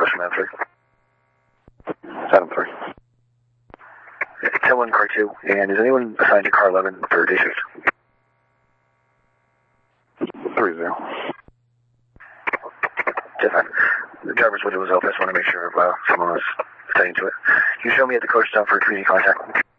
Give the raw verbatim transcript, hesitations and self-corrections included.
question man three. seven three. ten one, car two, and is anyone assigned to car eleven for day shift? three zero. Just fine. The driver's window was open. I just want to make sure if uh, someone was attending to it. Can you show me at the coach stop for community contact?